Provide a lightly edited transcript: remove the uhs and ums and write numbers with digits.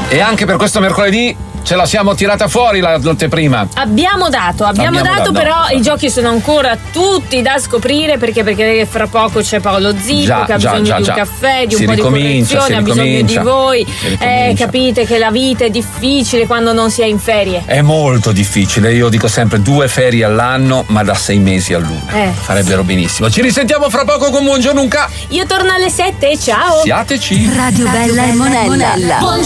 E anche per questo mercoledì ce la siamo tirata fuori l'anteprima. Abbiamo dato, però i giochi sono ancora tutti da scoprire perché fra poco c'è Paolo Zippo che ha bisogno di un caffè, di un po' di correzione, ha bisogno di voi. Capite che la vita è difficile quando non si è in ferie. È molto difficile, io dico sempre 2 ferie all'anno, ma da 6 mesi all'una. Farebbero benissimo. Ci risentiamo fra poco con Buongiorno Unca. Io torno alle 7, ciao. Siateci. Radio Bella e Monella.